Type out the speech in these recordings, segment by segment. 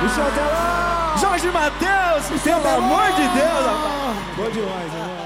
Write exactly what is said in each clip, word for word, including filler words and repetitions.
O Chantelão! Jorge Matheus! Pelo amor de Deus, rapaz! Bom demais, né?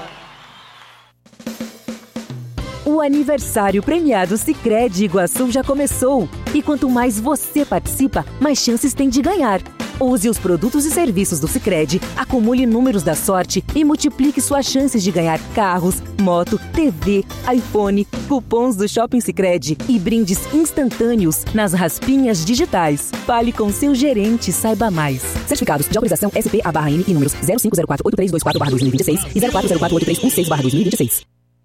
O aniversário premiado Sicredi Iguaçu já começou. E quanto mais você participa, mais chances tem de ganhar. Use os produtos e serviços do Sicredi, acumule números da sorte e multiplique suas chances de ganhar carros, moto, T V, iPhone, cupons do Shopping Sicredi e brindes instantâneos nas raspinhas digitais. Fale com seu gerente e saiba mais. Certificados de autorização S P A barra N e números zero cinco zero quatro oito três dois quatro barra dois mil e vinte e seis e zero quatro zero quatro oito três um seis barra dois mil e vinte e seis.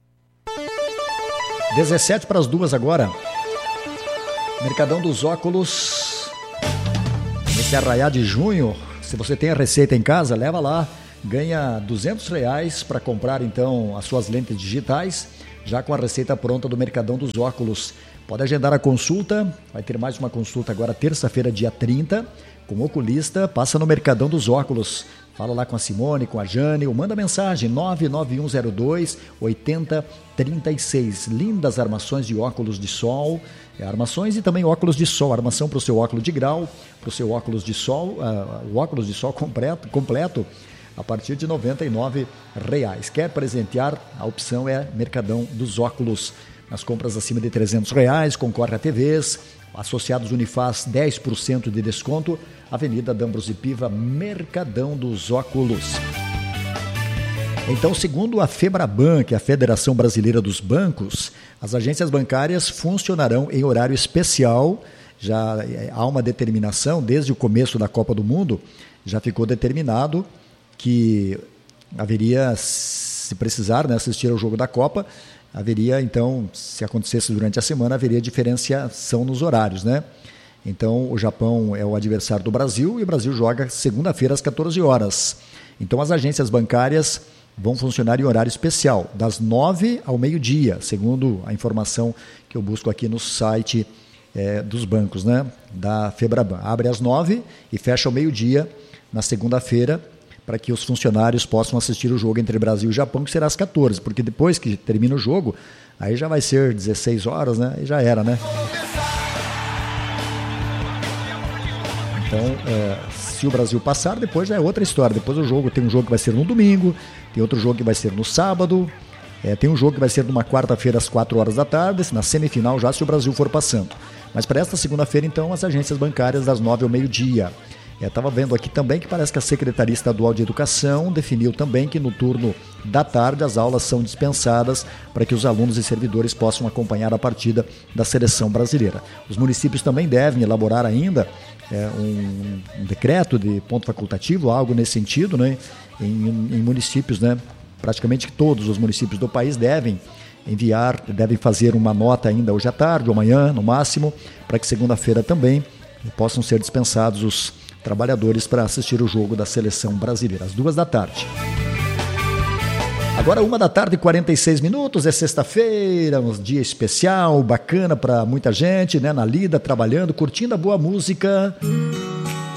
dezessete para as duas agora. Mercadão dos Óculos. Esse arraiá de junho, se você tem a receita em casa, leva lá, ganha duzentos reais para comprar então as suas lentes digitais, já com a receita pronta do Mercadão dos Óculos. Pode agendar a consulta, vai ter mais uma consulta agora terça-feira, dia trinta, com o oculista, passa no Mercadão dos Óculos. Fala lá com a Simone, com a Jane, ou manda mensagem nove nove um zero dois oito zero três seis. Lindas armações de óculos de sol, é, armações e também óculos de sol, armação para o seu óculos de grau, para o seu óculos de sol, uh, o óculos de sol completo, completo a partir de noventa e nove reais. Quer presentear? A opção é Mercadão dos Óculos. Nas compras acima de trezentos reais, concorre a T Vs, associados Unifaz, dez por cento de desconto. Avenida D'Ambrosio e Piva, Mercadão dos Óculos. Então, segundo a FEBRABAN, que é a Federação Brasileira dos Bancos, as agências bancárias funcionarão em horário especial. Já há uma determinação, desde o começo da Copa do Mundo, já ficou determinado que haveria, se precisar, né, assistir ao jogo da Copa, haveria, então, se acontecesse durante a semana, haveria diferenciação nos horários, né? Então, o Japão é o adversário do Brasil e o Brasil joga segunda-feira às quatorze horas. Então, as agências bancárias vão funcionar em horário especial, das nove ao meio-dia, segundo a informação que eu busco aqui no site é, dos bancos, né, da FEBRABAN. Abre às nove e fecha ao meio-dia na segunda-feira, para que os funcionários possam assistir o jogo entre Brasil e Japão, que será às quatorze, porque depois que termina o jogo, aí já vai ser dezesseis horas, né, e já era, né? Então, é, se o Brasil passar, depois já é outra história. Depois o jogo, tem um jogo que vai ser no domingo, tem outro jogo que vai ser no sábado, é, tem um jogo que vai ser numa quarta-feira às quatro horas da tarde, na semifinal já, se o Brasil for passando. Mas para esta segunda-feira, então, as agências bancárias das nove ao meio-dia. Estava é, vendo aqui também que parece que a Secretaria Estadual de Educação definiu também que no turno da tarde as aulas são dispensadas para que os alunos e servidores possam acompanhar a partida da seleção brasileira. Os municípios também devem elaborar ainda é, um, um decreto de ponto facultativo, algo nesse sentido, né? em, em municípios, né? Praticamente todos os municípios do país devem enviar, devem fazer uma nota ainda hoje à tarde ou amanhã, no máximo, para que segunda-feira também possam ser dispensados os trabalhadores para assistir o jogo da seleção brasileira, às duas da tarde. Agora, uma da tarde e quarenta e seis minutos, é sexta-feira, um dia especial, bacana para muita gente, né? Na lida, trabalhando, curtindo a boa música.